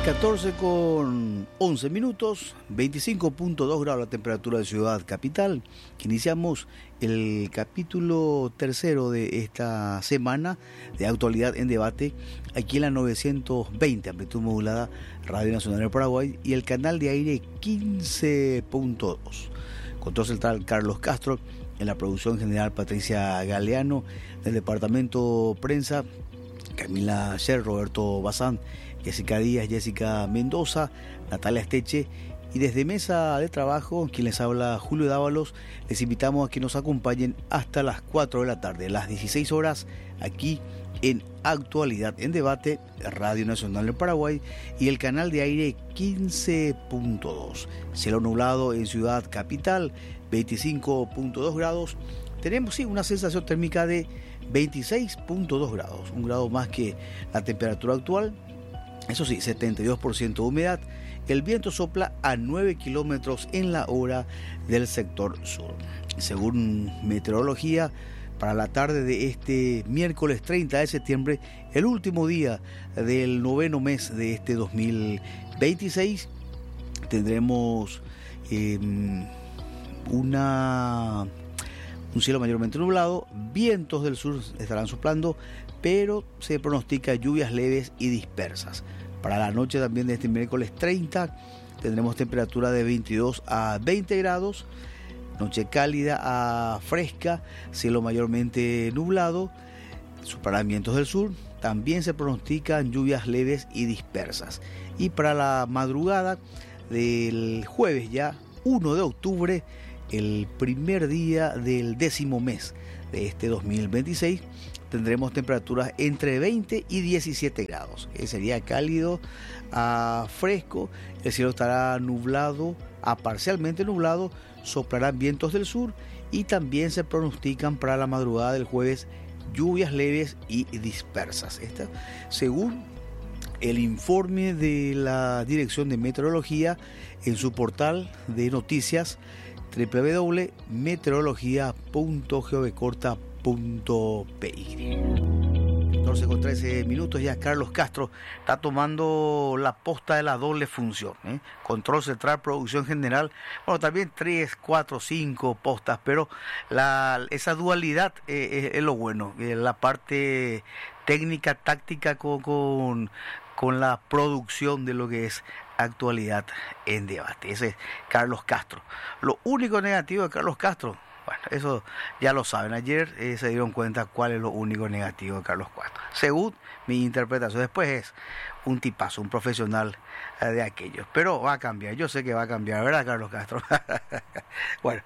14:11, 25.2 grados la temperatura de Ciudad Capital. Iniciamos el capítulo tercero de esta semana de Actualidad en Debate, aquí en la 920, amplitud modulada, Radio Nacional del Paraguay, y el canal de aire 15.2. Control central Carlos Castro, en la producción general Patricia Galeano, del departamento prensa Camila Sher, Roberto Bazán, Jessica Díaz, Jessica Mendoza, Natalia Esteche, y desde Mesa de Trabajo, quien les habla, Julio Dávalos. Les invitamos a que nos acompañen hasta las 4 de la tarde, las 16 horas, aquí en Actualidad en Debate, Radio Nacional del Paraguay y el canal de aire 15.2. Cielo nublado en Ciudad Capital, 25.2 grados. Tenemos una sensación térmica de 26.2 grados, un grado más que la temperatura actual. Eso sí, 72% de humedad. El viento sopla a 9 kilómetros en la hora del sector sur. Según meteorología, para la tarde de este miércoles 30 de septiembre, el último día del noveno mes de este 2026, tendremos un cielo mayormente nublado, vientos del sur estarán soplando, pero se pronostica lluvias leves y dispersas. Para la noche también de este miércoles 30 tendremos temperatura de 22 a 20 grados, noche cálida a fresca, cielo mayormente nublado, soplarán vientos del sur, también se pronostican lluvias leves y dispersas. Y para la madrugada del jueves ya 1 de octubre, el primer día del 10º mes de este 2026, tendremos temperaturas entre 20 y 17 grados. Sería cálido a fresco, el cielo estará nublado a parcialmente nublado, soplarán vientos del sur y también se pronostican para la madrugada del jueves lluvias leves y dispersas. Esta, según el informe de la Dirección de Meteorología en su portal de noticias www.meteorología.govcorta.py. 14:13 ya Carlos Castro está tomando la posta de la doble función, control central, producción general, bueno, también 3, 4, 5 postas, pero esa dualidad es lo bueno, la parte técnica, táctica con la producción de lo que es Actualidad en Debate. Ese es Carlos Castro. Lo único negativo de Carlos Castro, bueno, eso ya lo saben. Ayer se dieron cuenta cuál es lo único negativo de Carlos Castro, según mi interpretación. Después es un tipazo, un profesional de aquellos. Pero va a cambiar, yo sé que va a cambiar, ¿verdad, Carlos Castro? Bueno,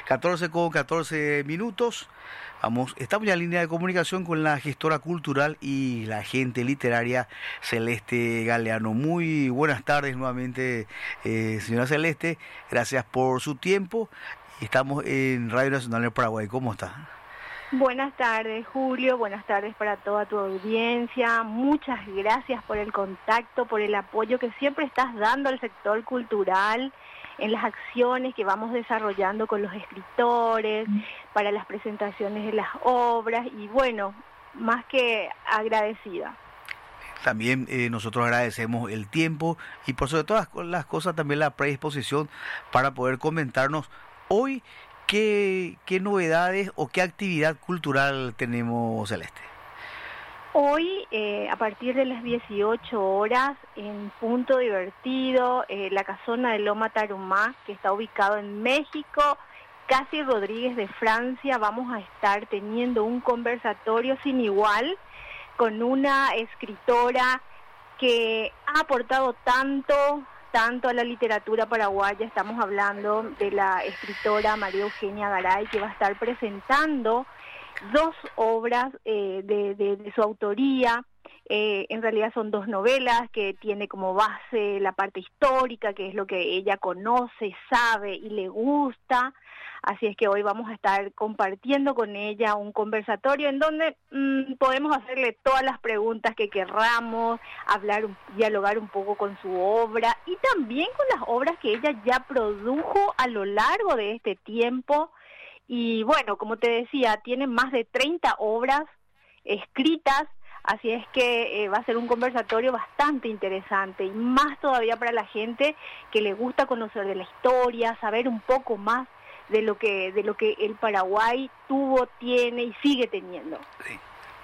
14:14. Estamos ya en línea de comunicación con la gestora cultural y la agente literaria Celeste Galeano. Muy buenas tardes nuevamente, señora Celeste. Gracias por su tiempo. Estamos en Radio Nacional del Paraguay. ¿Cómo está? Buenas tardes, Julio. Buenas tardes para toda tu audiencia. Muchas gracias por el contacto, por el apoyo que siempre estás dando al sector cultural en las acciones que vamos desarrollando con los escritores, para las presentaciones de las obras, y bueno, más que agradecida. También nosotros agradecemos el tiempo y por sobre todas las cosas también la predisposición para poder comentarnos hoy qué novedades o qué actividad cultural tenemos, Celeste. Hoy, a partir de las 18 horas, en Punto Divertido, la casona de Loma Tarumá, que está ubicado en México, Casi Rodríguez de Francia, vamos a estar teniendo un conversatorio sin igual con una escritora que ha aportado tanto a la literatura paraguaya. Estamos hablando de la escritora María Eugenia Garay, que va a estar presentando 2 obras de su autoría. En realidad son 2 novelas que tiene como base la parte histórica, que es lo que ella conoce, sabe y le gusta. Así es que hoy vamos a estar compartiendo con ella un conversatorio en donde podemos hacerle todas las preguntas que querramos, dialogar un poco con su obra y también con las obras que ella ya produjo a lo largo de este tiempo. Y bueno, como te decía, tiene más de 30 obras escritas, Así es que va a ser un conversatorio bastante interesante y más todavía para la gente que le gusta conocer de la historia, saber un poco más de lo que el Paraguay tuvo, tiene y sigue teniendo. Sí.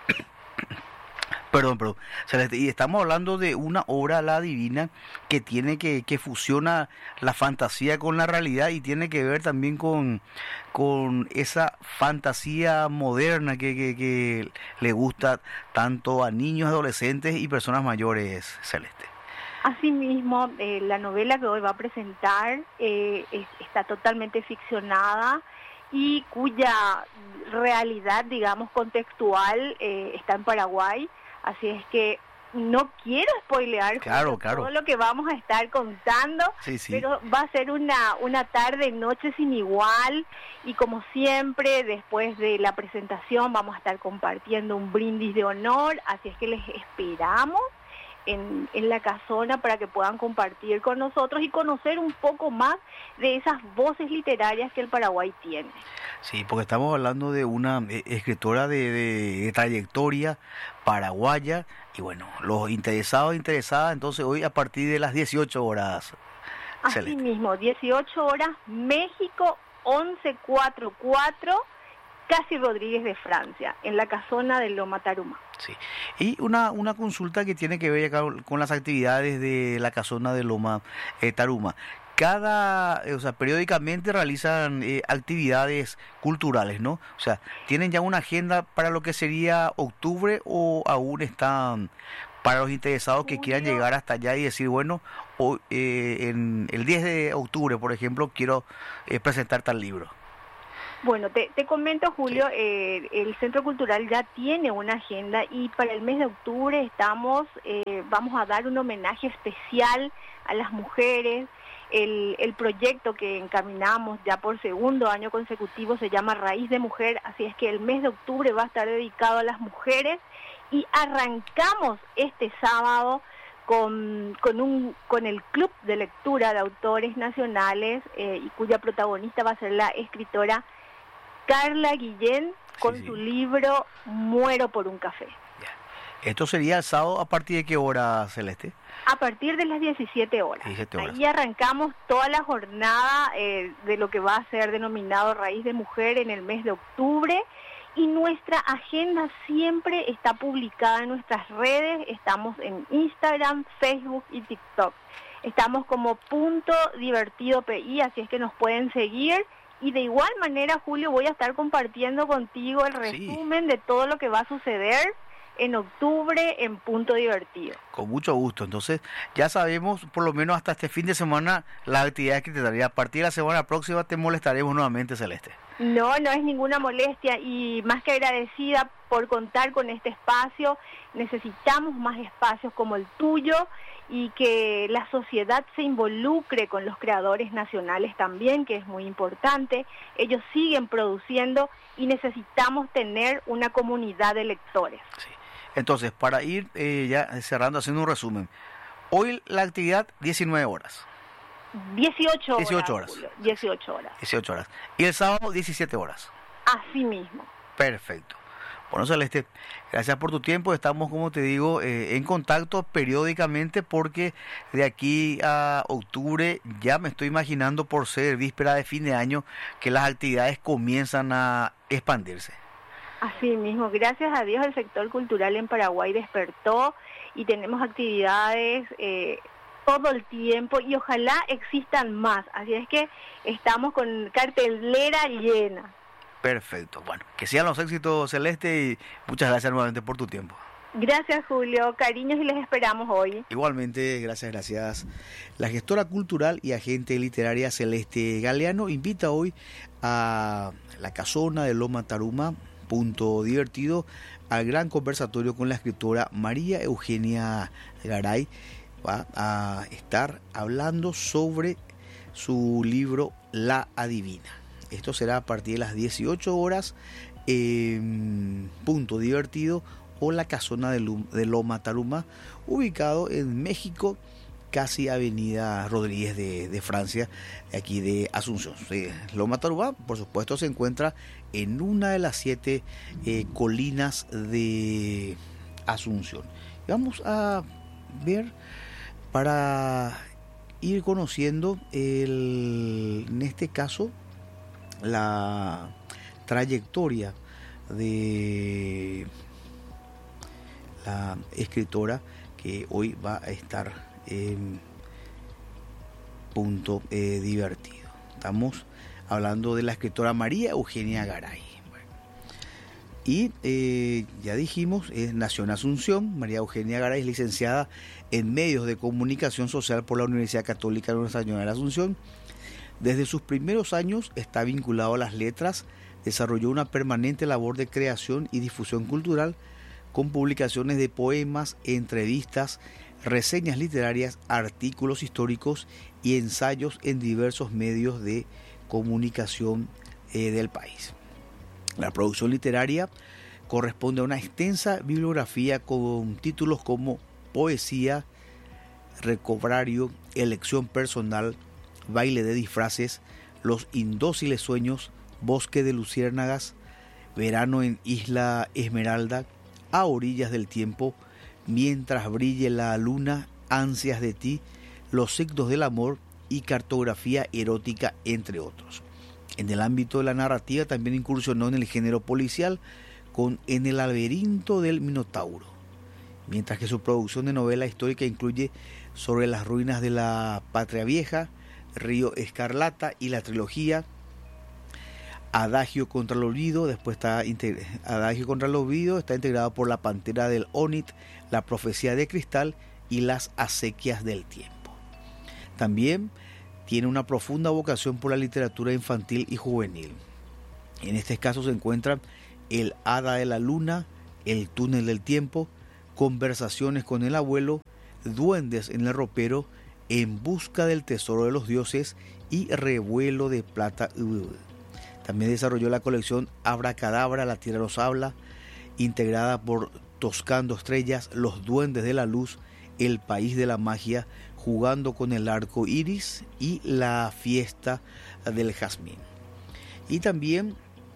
Perdón, Celeste, y estamos hablando de una obra, La Divina, que tiene que fusiona la fantasía con la realidad y tiene que ver también con esa fantasía moderna que le gusta tanto a niños, adolescentes y personas mayores, Celeste. Asimismo, la novela que hoy va a presentar está totalmente ficcionada y cuya realidad, digamos, contextual está en Paraguay. Así es que no quiero spoilear claro. todo lo que vamos a estar contando, sí. Pero va a ser una tarde, noche sin igual, y como siempre, después de la presentación vamos a estar compartiendo un brindis de honor, así es que les esperamos en la casona para que puedan compartir con nosotros y conocer un poco más de esas voces literarias que el Paraguay tiene. Sí, porque estamos hablando de una escritora de trayectoria paraguaya y bueno, los interesados, interesadas, entonces hoy a partir de las 18 horas. Así mismo, 18 horas, México 1144, Casi Rodríguez de Francia, en la casona de Loma Tarumá. Sí, y una consulta que tiene que ver acá con las actividades de la casona de Loma Tarumá. Periódicamente realizan actividades culturales, ¿no? O sea, ¿tienen ya una agenda para lo que sería octubre o aún están para los interesados que quieran llegar hasta allá y decir, bueno, en el 10 de octubre, por ejemplo, quiero presentar tal libro? Bueno, te comento, Julio, sí. El Centro Cultural ya tiene una agenda y para el mes de octubre vamos a dar un homenaje especial a las mujeres. El proyecto que encaminamos ya por segundo año consecutivo se llama Raíz de Mujer, así es que el mes de octubre va a estar dedicado a las mujeres y arrancamos este sábado con el Club de Lectura de Autores Nacionales y cuya protagonista va a ser la escritora Carla Guillén con su libro Muero por un café. ¿Esto sería el sábado a partir de qué hora, Celeste? A partir de las 17 horas. 17 horas. Ahí arrancamos toda la jornada de lo que va a ser denominado Raíz de Mujer en el mes de octubre. Y nuestra agenda siempre está publicada en nuestras redes. Estamos en Instagram, Facebook y TikTok. Estamos como @divertidopi, así es que nos pueden seguir. Y de igual manera, Julio, voy a estar compartiendo contigo el resumen de todo lo que va a suceder en octubre en Punto Divertido. Con mucho gusto. Entonces, ya sabemos, por lo menos hasta este fin de semana, las actividades que te daría. A partir de la semana próxima te molestaremos nuevamente, Celeste. No es ninguna molestia y más que agradecida por contar con este espacio. Necesitamos más espacios como el tuyo y que la sociedad se involucre con los creadores nacionales también, que es muy importante. Ellos siguen produciendo y necesitamos tener una comunidad de lectores. Sí. Entonces, para ir ya cerrando, haciendo un resumen. Hoy la actividad, 19 horas. 18 horas. 18 horas. Julio, 18 horas. 18 horas. Y el sábado, 17 horas. Así mismo. Perfecto. Bueno, Celeste, gracias por tu tiempo. Estamos, como te digo, en contacto periódicamente porque de aquí a octubre ya me estoy imaginando, por ser víspera de fin de año, que las actividades comienzan a expandirse. Así mismo, gracias a Dios el sector cultural en Paraguay despertó y tenemos actividades todo el tiempo y ojalá existan más. Así es que estamos con cartelera llena. Perfecto. Bueno, que sean los éxitos, Celeste, y muchas gracias nuevamente por tu tiempo. Gracias, Julio. Cariños y les esperamos hoy. Igualmente, gracias. La gestora cultural y agente literaria Celeste Galeano invita hoy a la casona de Loma Tarumá, Punto Divertido, al gran conversatorio con la escritora María Eugenia Garay. Va a estar hablando sobre su libro La Adivina. Esto será a partir de las 18 horas en Punto Divertido o la casona de Loma Tarumá, ubicado en México, casi Avenida Rodríguez de Francia, aquí de Asunción. Loma Tarumá, por supuesto, se encuentra en una de las 7 colinas de Asunción. Y vamos a ver, para ir conociendo, en este caso, la trayectoria de la escritora que hoy va a estar en punto divertido. Estamos hablando de la escritora María Eugenia Garay. Y ya dijimos, nació en Asunción. María Eugenia Garay es licenciada en Medios de Comunicación Social por la Universidad Católica de Nuestra Señora de la Asunción. Desde sus primeros años está vinculado a las letras, desarrolló una permanente labor de creación y difusión cultural con publicaciones de poemas, entrevistas, reseñas literarias, artículos históricos y ensayos en diversos medios de comunicación del país. La producción literaria corresponde a una extensa bibliografía con títulos como Poesía, Recobrario, Elección Personal, Baile de Disfraces, Los Indóciles Sueños, Bosque de Luciérnagas, Verano en Isla Esmeralda, A Orillas del Tiempo, Mientras brille la luna, Ansias de ti, Los signos del amor y Cartografía erótica, entre otros. En el ámbito de la narrativa también incursionó en el género policial con En el laberinto del Minotauro, mientras que su producción de novela histórica incluye Sobre las ruinas de la Patria Vieja, Río Escarlata y la trilogía Adagio contra el Olvido. Después está Adagio contra el Olvido, está integrado por La Pantera del Onit, La Profecía de Cristal y Las Acequias del Tiempo. También tiene una profunda vocación por la literatura infantil y juvenil. En este caso se encuentran El Hada de la Luna, El Túnel del Tiempo, Conversaciones con el Abuelo, Duendes en el Ropero, En busca del tesoro de los dioses y Revuelo de plata. También desarrolló la colección Abracadabra, La Tierra nos habla, integrada por Toscando estrellas, Los duendes de la luz, El país de la magia, Jugando con el arco iris y La fiesta del jazmín. Y también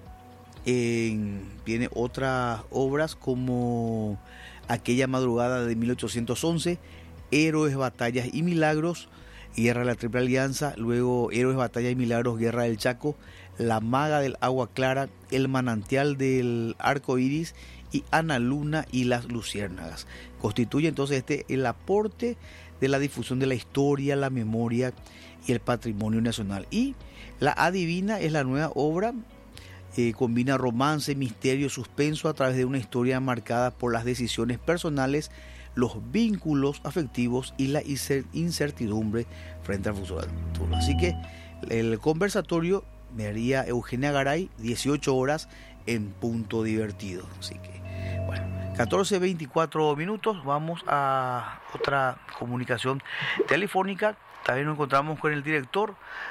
tiene otras obras como Aquella madrugada de 1811, Héroes, batallas y milagros, Guerra de la Triple Alianza, luego Héroes, batallas y milagros, Guerra del Chaco, La maga del agua clara, El manantial del arco iris y Ana Luna y las luciérnagas. Constituye entonces el aporte de la difusión de la historia, la memoria y el patrimonio nacional. Y La Adivina es la nueva obra, combina romance, misterio, suspenso a través de una historia marcada por las decisiones personales, los vínculos afectivos y la incertidumbre frente al futuro. Así que el conversatorio María Eugenia Garay, 18 horas en punto divertido. Así que, bueno, 14:24 minutos, vamos a otra comunicación telefónica. También nos encontramos con el director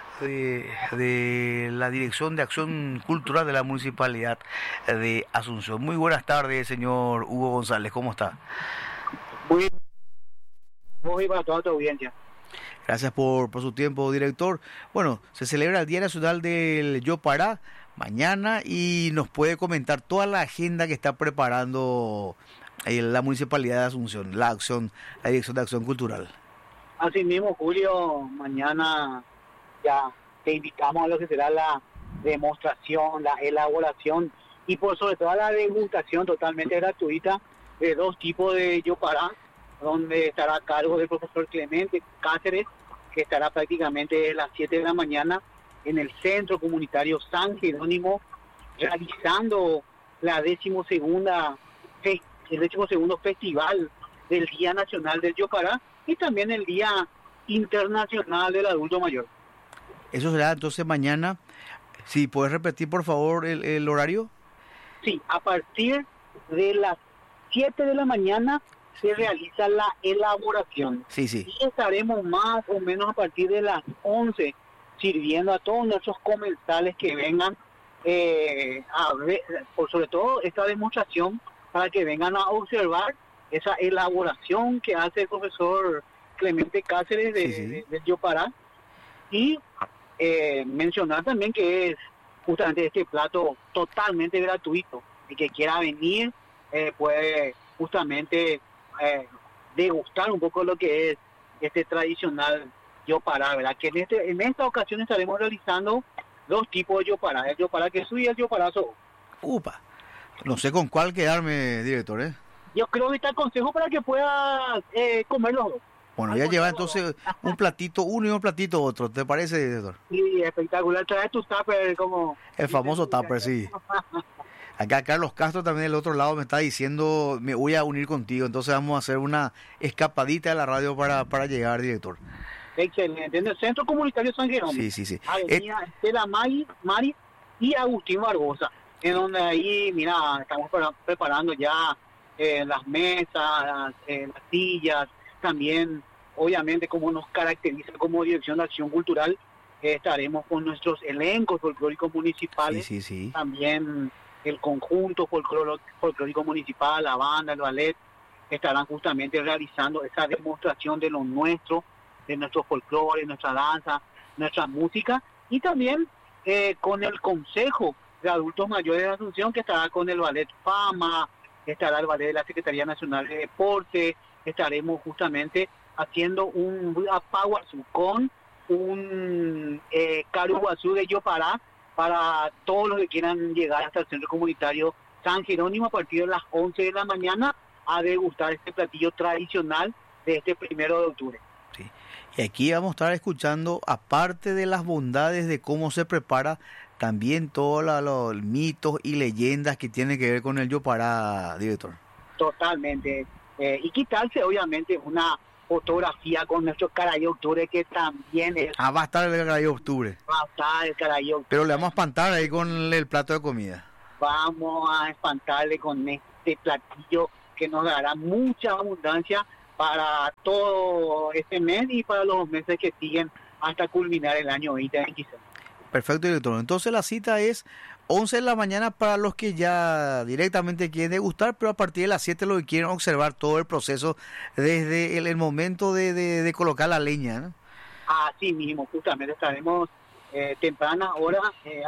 de la Dirección de Acción Cultural de la Municipalidad de Asunción. Muy buenas tardes, señor Hugo González, ¿cómo está? Muy bien, para toda tu audiencia. Gracias por su tiempo, director. Bueno, se celebra el Día Nacional del Yopará mañana y nos puede comentar toda la agenda que está preparando la Municipalidad de Asunción, la Dirección de Acción Cultural. Así mismo, Julio, mañana ya te invitamos a lo que será la demostración, la elaboración y por sobre todo la degustación totalmente gratuita de 2 tipos de yopará, donde estará a cargo del profesor Clemente Cáceres, que estará prácticamente desde las 7 de la mañana en el Centro Comunitario San Jerónimo, realizando el 12º Festival del Día Nacional del Yopará y también el Día Internacional del Adulto Mayor. Eso será entonces mañana. Si puedes repetir, por favor, el horario. Sí, a partir de las 7 de la mañana se realiza la elaboración. Sí. Y estaremos más o menos a partir de las 11 sirviendo a todos nuestros comensales que vengan a ver, por sobre todo esta demostración, para que vengan a observar esa elaboración que hace el profesor Clemente Cáceres del Yopará. Y mencionar también que es justamente este plato totalmente gratuito. El que quiera venir puede justamente degustar un poco lo que es este tradicional yopará, ¿verdad? Que en esta ocasión estaremos realizando dos tipos de yopará, el yopará queso y el yopará sobo. Upa, no sé con cuál quedarme, director, ¿eh? Yo creo que está el consejo para que puedas comer los dos. Bueno, ya lleva entonces un platito uno y un platito otro, ¿te parece, director? Sí, espectacular. Trae tu tupper como... El famoso tupper, sí. Acá Carlos Castro también del otro lado me está diciendo, me voy a unir contigo, entonces vamos a hacer una escapadita de la radio para llegar, director. Excelente. En el Centro Comunitario San Jerónimo. Sí. Avenida Estela Mari y Agustín Barbosa, en donde ahí, mira, estamos preparando ya las mesas, las sillas, también, obviamente, como nos caracteriza como Dirección de Acción Cultural, estaremos con nuestros elencos folclóricos municipales, sí. También el conjunto folclórico municipal, la banda, el ballet, estarán justamente realizando esa demostración de lo nuestro, de nuestro folclore, nuestra danza, nuestra música, y también con el Consejo de Adultos Mayores de Asunción, que estará con el Ballet Fama, estará el Ballet de la Secretaría Nacional de Deporte, estaremos justamente haciendo un apaguazú con un caruguazú de yopará para todos los que quieran llegar hasta el Centro Comunitario San Jerónimo a partir de las 11 de la mañana a degustar este platillo tradicional de este 1 de octubre. Sí. Y aquí vamos a estar escuchando, aparte de las bondades de cómo se prepara, también todos los mitos y leyendas que tienen que ver con el yopará, director. Totalmente. Y quitarse, obviamente, una fotografía con nuestro Carayó Octubre, que también es... Va a estar el Carayó Octubre. Va a estar el Carayó Octubre. Pero le vamos a espantar ahí con el plato de comida. Vamos a espantarle con este platillo que nos dará mucha abundancia para todo este mes y para los meses que siguen hasta culminar el año 2026. Perfecto, director. Entonces la cita es 11 de la mañana para los que ya directamente quieren degustar, pero a partir de las 7 los que quieren observar todo el proceso desde el momento de colocar la leña, ¿no? Así mismo, justamente estaremos a temprana hora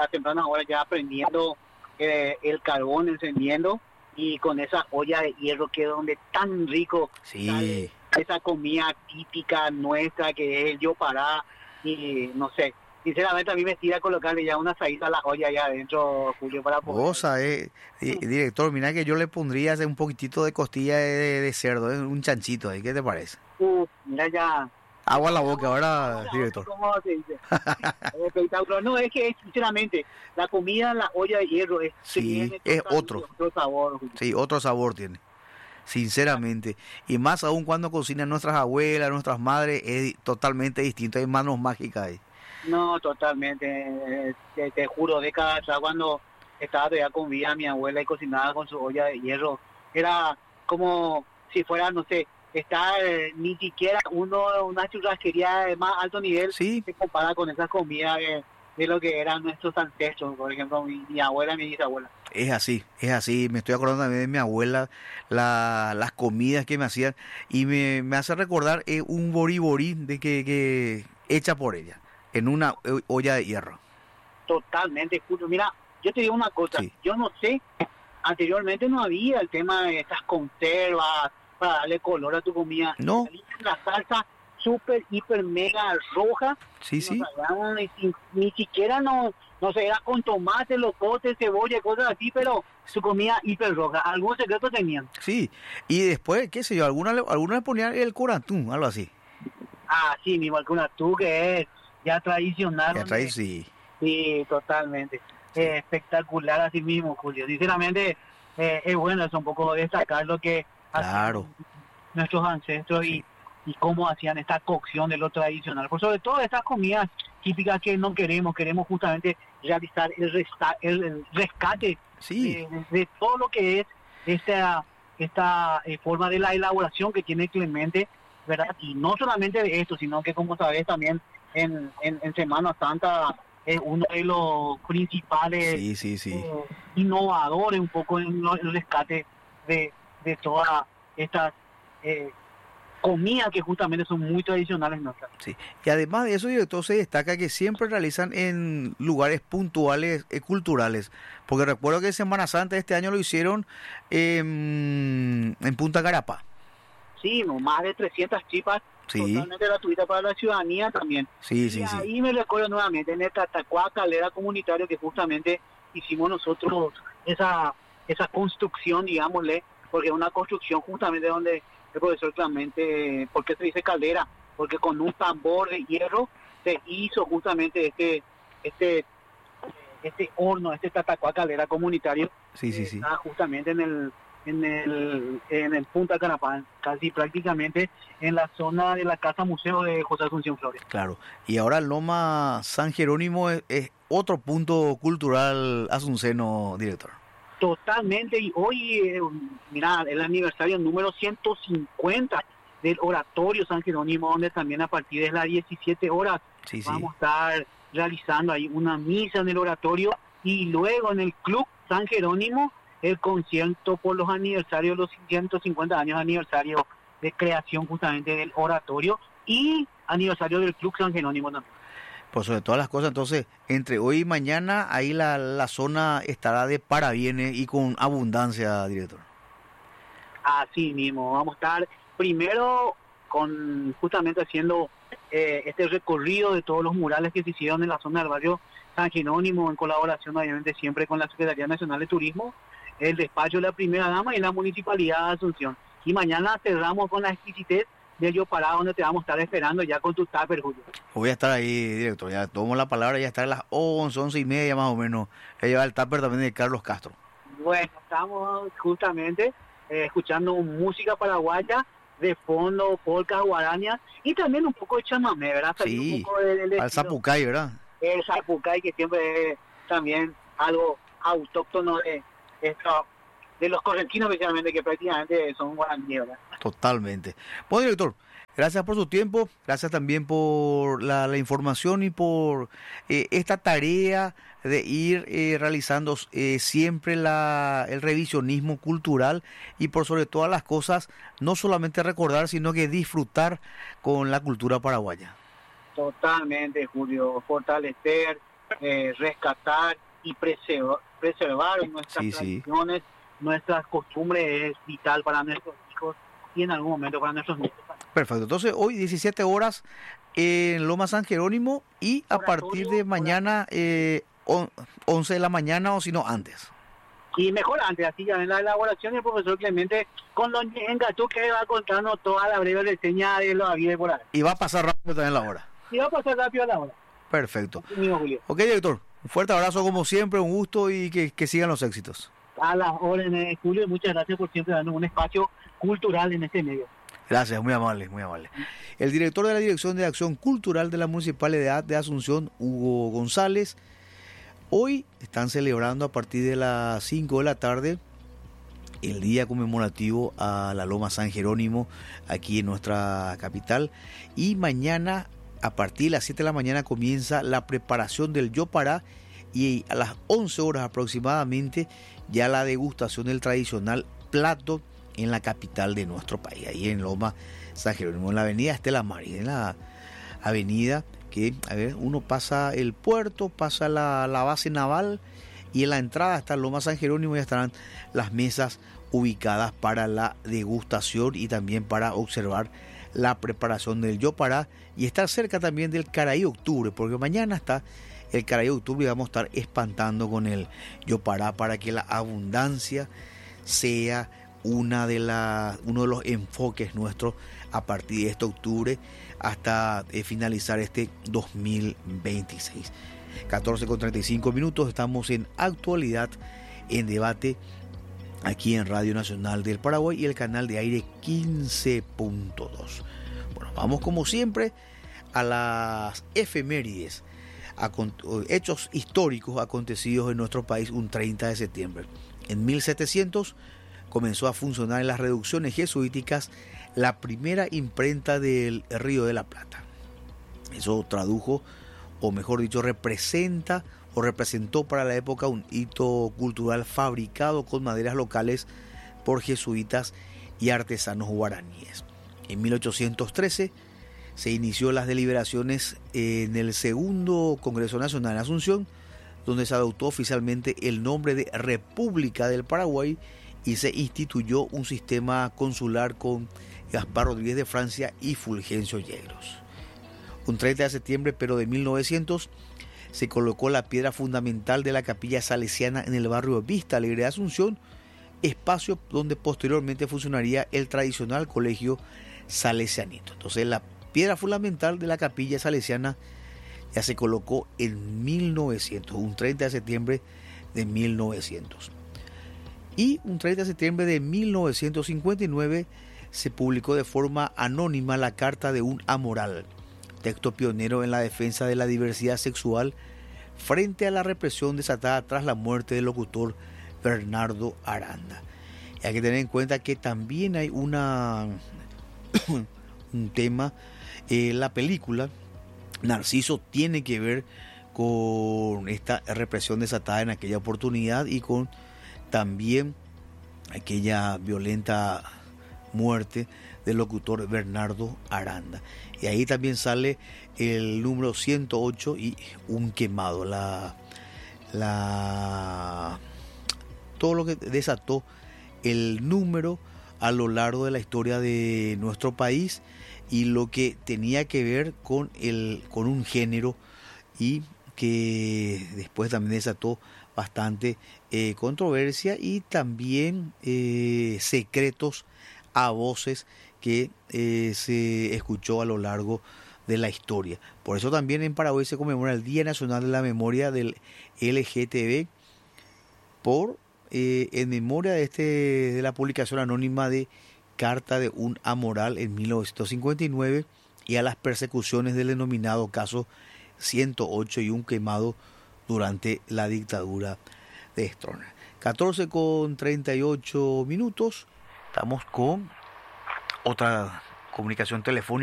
ya prendiendo el carbón, encendiendo, y con esa olla de hierro que es donde tan rico sale esa comida típica nuestra que es el yopará. Y no sé, sinceramente a mí me tira colocarle ya una asadita a la olla allá adentro, Julio, para poder... director, mira que yo le pondría un poquitito de costilla de cerdo, un chanchito ahí, ¿qué te parece? Mira ya... Agua a la boca ahora, director. ¿Cómo se dice? Espectacular. No, es que sinceramente la comida en la olla de hierro es otro sabor. Sí, otro sabor tiene, sinceramente. Y más aún cuando cocinan nuestras abuelas, nuestras madres, es totalmente distinto. Hay manos mágicas ahí. No, totalmente. Te juro, décadas atrás, cuando estaba todavía con vida mi abuela y cocinaba con su olla de hierro, era como si fuera, no sé, ni siquiera una churrasquería de más alto nivel se compara con esas comidas de lo que eran nuestros ancestros, por ejemplo, mi abuela y mi bisabuela. Es así, me estoy acordando también de mi abuela, las comidas que me hacían, y me hace recordar un boriborí de que hecha por ella, en una olla de hierro. Totalmente, Julio. Mira, yo te digo una cosa, yo no sé, anteriormente no había el tema de estas conservas para darle color a tu comida. No. La salsa súper, hiper, mega roja. Sí. Ni siquiera no se era con tomate, locote, cebolla, cosas así, pero su comida hiper roja. Algún secreto tenían. Sí, y después, qué sé yo, algunos le ponían el corantún, algo así. Sí, mismo el corantún, que es ya tradicional. Sí, totalmente. Espectacular así mismo, Julio. Sinceramente, es bueno eso, un poco destacar lo que nuestros ancestros y cómo hacían esta cocción de lo tradicional. Por sobre todo estas comidas típicas que no queremos justamente realizar el rescate de todo lo que es esta forma de la elaboración que tiene Clemente, ¿verdad? Y no solamente de esto, sino que, como sabes, también en Semana Santa es uno de los principales innovadores un poco en el rescate de todas estas comidas que justamente son muy tradicionales nuestras. Sí. Y además de eso, director, se destaca que siempre realizan en lugares puntuales culturales, porque recuerdo que Semana Santa este año lo hicieron en Punta Carapá. Sí, más de 300 chipas, sí, totalmente gratuitas para la ciudadanía también. Sí, y ahí me recuerdo nuevamente en el Tatacoa Caldera Comunitario, que justamente hicimos nosotros esa construcción, digámosle, porque es una construcción justamente donde el profesor Clemente, ¿por qué se dice caldera? Porque con un tambor de hierro se hizo justamente este horno, este Tatacoa Caldera Comunitario. Sí. Está justamente en el Punta Carapán, casi prácticamente en la zona de la Casa Museo de José Asunción Flores. Claro, y ahora Loma San Jerónimo es otro punto cultural asunceno, director. Totalmente, y hoy, mira, el aniversario número 150 del Oratorio San Jerónimo, donde también a partir de las 17 horas vamos a estar realizando ahí una misa en el oratorio, y luego en el Club San Jerónimo el concierto por los aniversarios, los 150 años de aniversario de creación justamente del oratorio y aniversario del Club San Jerónimo también. Pues sobre todas las cosas, entonces, entre hoy y mañana, ahí la zona estará de parabienes y con abundancia, director. Así mismo, vamos a estar primero con justamente haciendo este recorrido de todos los murales que se hicieron en la zona del barrio San Jerónimo, en colaboración obviamente siempre con la Secretaría Nacional de Turismo, el despacho de la primera dama y la Municipalidad de Asunción. Y mañana cerramos con la exquisitez del Yopará, donde te vamos a estar esperando ya con tu tupper, Julio. Voy a estar ahí, director, ya tomo la palabra, ya está a las 11 y media más o menos. Ya lleva el tupper también de Carlos Castro. Bueno, estamos justamente escuchando música paraguaya, de fondo, polcas guarañas y también un poco de chamamé, ¿verdad? Sí, un poco al zapucay, ¿verdad? El zapucay, que siempre es también algo autóctono de los correntinos, especialmente, que prácticamente son guaraníes, ¿verdad? Totalmente. Bueno, director, gracias por su tiempo, gracias también por la información y por esta tarea de ir realizando siempre el revisionismo cultural y por sobre todas las cosas, no solamente recordar, sino que disfrutar con la cultura paraguaya. Totalmente, Julio, fortalecer, rescatar y preservar nuestras tradiciones, nuestras costumbres es vital para nuestros hijos y en algún momento para nuestros nietos. Perfecto, entonces hoy 17 horas en Loma San Jerónimo y a partir de mañana 11 de la mañana o si no antes. Y mejor antes, así ya en la elaboración el profesor Clemente con Don Engatú, que va a contarnos toda la breve reseña de los aviones por ahí. Y va a pasar rápido también la hora. Y va a pasar rápido la hora. Perfecto. Mío, Julio. Ok, director, un fuerte abrazo como siempre, un gusto y que sigan los éxitos. A las órdenes, Julio, y muchas gracias por siempre darnos un espacio cultural en este medio. Gracias, muy amable, muy amable. El director de la Dirección de Acción Cultural de la Municipalidad de Asunción, Hugo González, hoy están celebrando a partir de las 5 de la tarde el día conmemorativo a la Loma San Jerónimo aquí en nuestra capital, y mañana a partir de las 7 de la mañana comienza la preparación del Yopará y a las 11 horas aproximadamente ya la degustación del tradicional plato en la capital de nuestro país, ahí en Loma San Jerónimo, en la avenida Estela Maris, en la avenida que, a ver, uno pasa el puerto, pasa la base naval y en la entrada está Loma San Jerónimo, ya estarán las mesas ubicadas para la degustación y también para observar la preparación del Yopará y estar cerca también del Caraí Octubre, porque mañana está el Caraí Octubre y vamos a estar espantando con el Yopará para que la abundancia sea uno de los enfoques nuestros a partir de este octubre hasta finalizar este 2026. 14:35, estamos en Actualidad en Debate aquí en Radio Nacional del Paraguay y el canal de aire 15.2. Bueno, vamos como siempre a las efemérides, hechos históricos acontecidos en nuestro país un 30 de septiembre. En 1700 comenzó a funcionar en las reducciones jesuíticas la primera imprenta del Río de la Plata. Eso tradujo, o mejor dicho, representó para la época un hito cultural fabricado con maderas locales por jesuitas y artesanos guaraníes. En 1813 se inició las deliberaciones en el segundo Congreso Nacional en Asunción, donde se adoptó oficialmente el nombre de República del Paraguay y se instituyó un sistema consular con Gaspar Rodríguez de Francia y Fulgencio Yegros. Un 30 de septiembre, pero de 1900, se colocó la piedra fundamental de la capilla salesiana en el barrio Vista Alegre de Asunción, espacio donde posteriormente funcionaría el tradicional colegio salesianito. Entonces la piedra fundamental de la capilla salesiana ya se colocó en 1900, un 30 de septiembre de 1900. Y un 30 de septiembre de 1959 se publicó de forma anónima la Carta de un Amoral, texto pionero en la defensa de la diversidad sexual frente a la represión desatada tras la muerte del locutor Bernardo Aranda. Y hay que tener en cuenta que también hay un tema, la película Narciso tiene que ver con esta represión desatada en aquella oportunidad y con también aquella violenta muerte del locutor Bernardo Aranda. Y ahí también sale el número 108 y un quemado, todo lo que desató el número a lo largo de la historia de nuestro país y lo que tenía que ver con un género y que después también desató bastante controversia y también secretos a voces que se escuchó a lo largo de la historia. Por eso también en Paraguay se conmemora el Día Nacional de la Memoria del LGTB en memoria de la publicación anónima de Carta de un Amoral en 1959 y a las persecuciones del denominado caso 108 y un quemado durante la dictadura de Stroessner. 14:38. Estamos con otra comunicación telefónica.